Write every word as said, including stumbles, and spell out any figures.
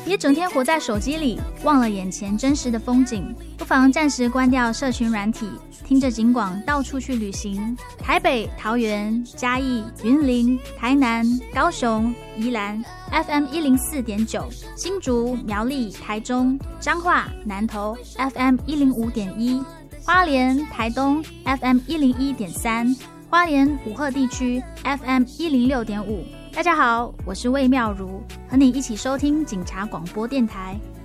也整天活在手机里，忘了眼前真实的风景，不妨暂时关掉社群软体，听着警广到处去旅行。台北、桃园、嘉义、云林、台南、高雄、宜兰 F M 一零四点九，新竹、苗栗、台中、彰化、南投 F M 一零五点一，花莲、台东 F M 一零一点三，花莲武鹤地区 F M 一零六点五。大家好，我是魏妙如，和你一起收听警察广播电台。